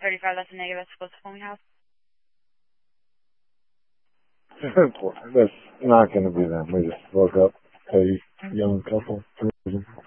35, that's a negative, that's supposed to phone house. That's not going to be them. We just woke up a young couple.